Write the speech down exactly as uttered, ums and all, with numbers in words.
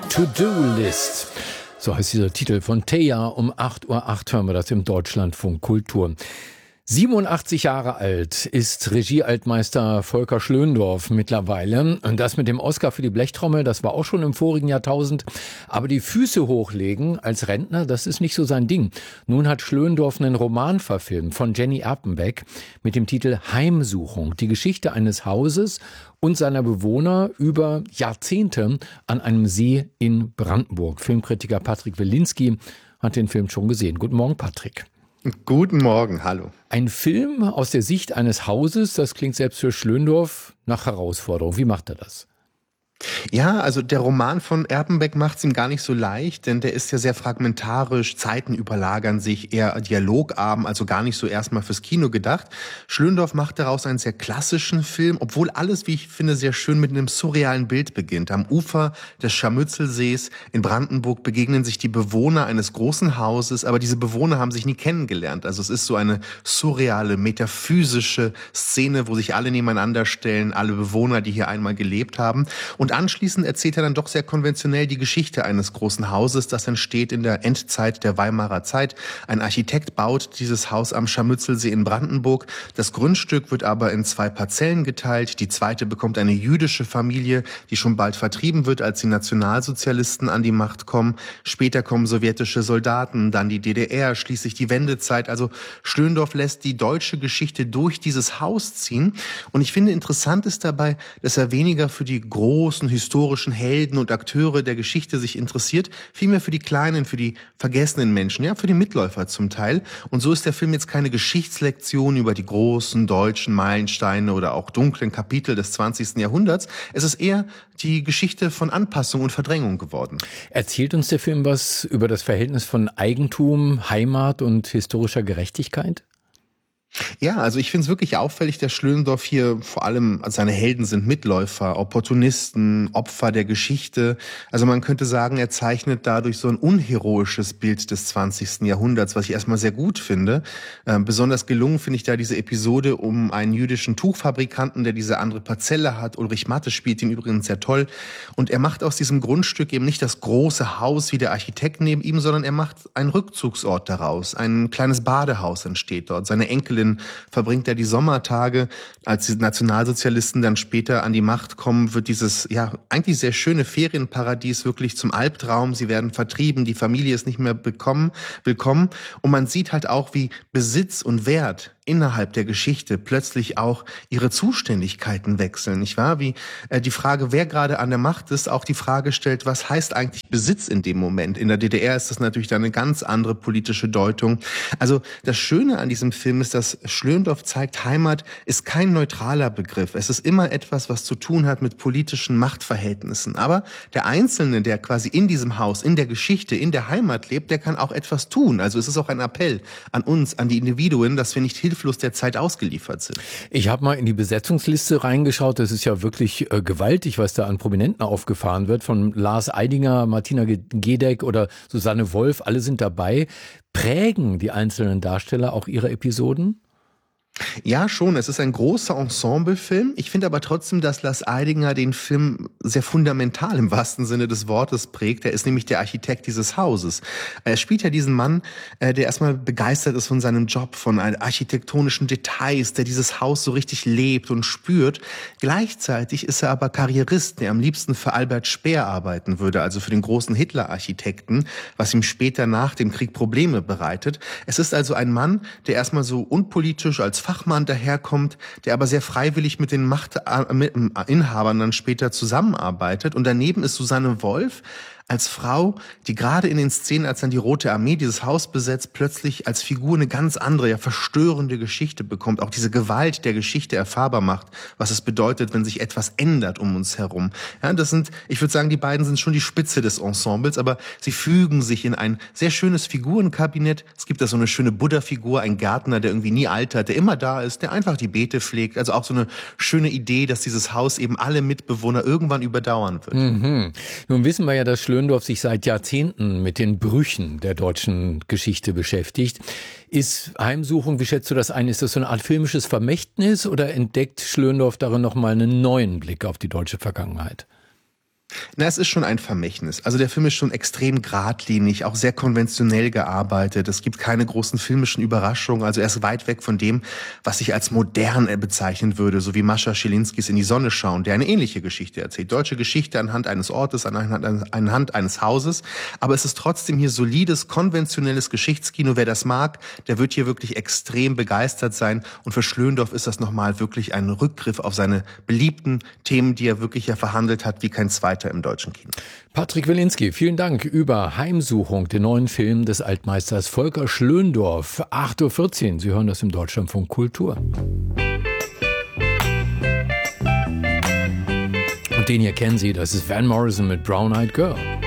To-Do-List. So heißt dieser Titel von Teja. Um acht Uhr acht hören wir das im Deutschlandfunk Kultur. siebenundachtzig Jahre alt ist Regie-Altmeister Volker Schlöndorff mittlerweile. Und das mit dem Oscar für die Blechtrommel, das war auch schon im vorigen Jahrtausend. Aber die Füße hochlegen als Rentner, das ist nicht so sein Ding. Nun hat Schlöndorff einen Roman verfilmt von Jenny Erpenbeck mit dem Titel Heimsuchung. Die Geschichte eines Hauses und seiner Bewohner über Jahrzehnte an einem See in Brandenburg. Filmkritiker Patrick Wilinski hat den Film schon gesehen. Guten Morgen, Patrick. Guten Morgen, hallo. Ein Film aus der Sicht eines Hauses, das klingt selbst für Schlöndorff nach Herausforderung. Wie macht er das? Ja, also der Roman von Erpenbeck macht es ihm gar nicht so leicht, denn der ist ja sehr fragmentarisch, Zeiten überlagern sich, eher dialogarm, also gar nicht so erstmal fürs Kino gedacht. Schlöndorff macht daraus einen sehr klassischen Film, obwohl alles, wie ich finde, sehr schön mit einem surrealen Bild beginnt. Am Ufer des Scharmützelsees in Brandenburg begegnen sich die Bewohner eines großen Hauses, aber diese Bewohner haben sich nie kennengelernt. Also es ist so eine surreale, metaphysische Szene, wo sich alle nebeneinander stellen, alle Bewohner, die hier einmal gelebt haben. Und Und anschließend erzählt er dann doch sehr konventionell die Geschichte eines großen Hauses, das entsteht in der Endzeit der Weimarer Zeit. Ein Architekt baut dieses Haus am Scharmützelsee in Brandenburg. Das Grundstück wird aber in zwei Parzellen geteilt. Die zweite bekommt eine jüdische Familie, die schon bald vertrieben wird, als die Nationalsozialisten an die Macht kommen. Später kommen sowjetische Soldaten, dann die D D R, schließlich die Wendezeit. Also Schlöndorff lässt die deutsche Geschichte durch dieses Haus ziehen. Und ich finde interessant ist dabei, dass er weniger für die großen historischen Helden und Akteure der Geschichte sich interessiert, vielmehr für die kleinen, für die vergessenen Menschen, ja, für die Mitläufer zum Teil. Und so ist der Film jetzt keine Geschichtslektion über die großen deutschen Meilensteine oder auch dunklen Kapitel des zwanzigsten Jahrhunderts. Es ist eher die Geschichte von Anpassung und Verdrängung geworden. Erzählt uns der Film was über das Verhältnis von Eigentum, Heimat und historischer Gerechtigkeit? Ja, also ich finde es wirklich auffällig, dass Schlöndorff hier vor allem, also seine Helden sind Mitläufer, Opportunisten, Opfer der Geschichte. Also man könnte sagen, er zeichnet dadurch so ein unheroisches Bild des zwanzigsten Jahrhunderts, was ich erstmal sehr gut finde. Ähm, besonders gelungen finde ich da diese Episode um einen jüdischen Tuchfabrikanten, der diese andere Parzelle hat. Ulrich Matte spielt ihn übrigens sehr toll. Und er macht aus diesem Grundstück eben nicht das große Haus wie der Architekt neben ihm, sondern er macht einen Rückzugsort daraus. Ein kleines Badehaus entsteht dort. Seine Enkelin verbringt er die Sommertage. Als die Nationalsozialisten dann später an die Macht kommen, wird dieses ja eigentlich sehr schöne Ferienparadies wirklich zum Albtraum. Sie werden vertrieben, die Familie ist nicht mehr bekommen, willkommen. Und man sieht halt auch, wie Besitz und Wert innerhalb der Geschichte plötzlich auch ihre Zuständigkeiten wechseln, nicht wahr? Wie äh, die Frage, wer gerade an der Macht ist, auch die Frage stellt, was heißt eigentlich Besitz in dem Moment? In der D D R ist das natürlich dann eine ganz andere politische Deutung. Also das Schöne an diesem Film ist, dass Schlöndorff zeigt, Heimat ist kein neutraler Begriff. Es ist immer etwas, was zu tun hat mit politischen Machtverhältnissen. Aber der Einzelne, der quasi in diesem Haus, in der Geschichte, in der Heimat lebt, der kann auch etwas tun. Also es ist auch ein Appell an uns, an die Individuen, dass wir nicht hilflos der Zeit ausgeliefert sind. Ich habe mal in die Besetzungsliste reingeschaut. Das ist ja wirklich äh, gewaltig, was da an Prominenten aufgefahren wird. Von Lars Eidinger, Martina Gedeck oder Susanne Wolf, alle sind dabei. Prägen die einzelnen Darsteller auch ihre Episoden? Ja, schon. Es ist ein großer Ensemblefilm. Ich finde aber trotzdem, dass Lars Eidinger den Film sehr fundamental im wahrsten Sinne des Wortes prägt. Er ist nämlich der Architekt dieses Hauses. Er spielt ja diesen Mann, der erstmal begeistert ist von seinem Job, von architektonischen Details, der dieses Haus so richtig lebt und spürt. Gleichzeitig ist er aber Karrierist, der am liebsten für Albert Speer arbeiten würde, also für den großen Hitler-Architekten, was ihm später nach dem Krieg Probleme bereitet. Es ist also ein Mann, der erstmal so unpolitisch als Fachmann daherkommt, der aber sehr freiwillig mit den Machtinhabern dann später zusammenarbeitet. Und daneben ist Susanne Wolf als Frau, die gerade in den Szenen, als dann die Rote Armee dieses Haus besetzt, plötzlich als Figur eine ganz andere, ja verstörende Geschichte bekommt. Auch diese Gewalt der Geschichte erfahrbar macht, was es bedeutet, wenn sich etwas ändert um uns herum. Ja, das sind, ich würde sagen, die beiden sind schon die Spitze des Ensembles, aber sie fügen sich in ein sehr schönes Figurenkabinett. Es gibt da so eine schöne Buddha-Figur, ein Gärtner, der irgendwie nie altert, der immer da ist, der einfach die Beete pflegt. Also auch so eine schöne Idee, dass dieses Haus eben alle Mitbewohner irgendwann überdauern wird. Mhm. Nun wissen wir ja, dass Schlöndorff sich seit Jahrzehnten mit den Brüchen der deutschen Geschichte beschäftigt. Ist Heimsuchung, wie schätzt du das ein, ist das so eine Art filmisches Vermächtnis oder entdeckt Schlöndorff darin nochmal einen neuen Blick auf die deutsche Vergangenheit? Na, es ist schon ein Vermächtnis. Also der Film ist schon extrem geradlinig, auch sehr konventionell gearbeitet. Es gibt keine großen filmischen Überraschungen. Also er ist weit weg von dem, was ich als modern bezeichnen würde, so wie Mascha Schilinskis In die Sonne schauen, der eine ähnliche Geschichte erzählt. Deutsche Geschichte anhand eines Ortes, anhand, anhand eines Hauses. Aber es ist trotzdem hier solides, konventionelles Geschichtskino. Wer das mag, der wird hier wirklich extrem begeistert sein. Und für Schlöndorff ist das nochmal wirklich ein Rückgriff auf seine beliebten Themen, die er wirklich ja verhandelt hat, wie kein zweiter im deutschen Kino. Patrick Wilinski, vielen Dank über Heimsuchung, den neuen Film des Altmeisters Volker Schlöndorff. acht Uhr vierzehn, Sie hören das im Deutschlandfunk Kultur. Und den hier kennen Sie, das ist Van Morrison mit Brown Eyed Girl.